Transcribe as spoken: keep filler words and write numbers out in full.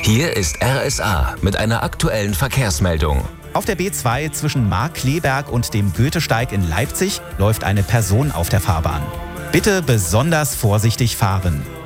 Hier ist R S A mit einer aktuellen Verkehrsmeldung. Auf der B zwei zwischen Markkleeberg und dem Goethesteig in Leipzig läuft eine Person auf der Fahrbahn. Bitte besonders vorsichtig fahren.